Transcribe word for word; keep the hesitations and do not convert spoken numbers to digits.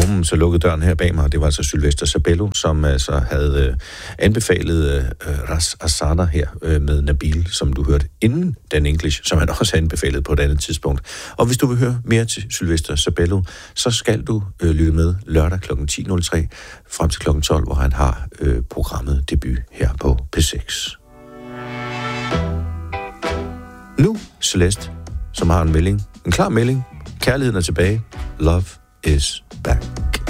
bum, så lukkede døren her bag mig. Det var altså Sylvester Sabello, som altså havde øh, anbefalet øh, Ras Asana her øh, med Nabil, som du hørte inden Dan English, som han også anbefalet på et andet tidspunkt. Og hvis du vil høre mere til Sylvester Sabello, så skal du øh, lytte med lørdag klokken ti nul tre frem til klokken tolv, hvor han har øh, programmet debut her på P seks. Nu Celeste, som har en melding, en klar melding. Kærligheden er tilbage. Love is back.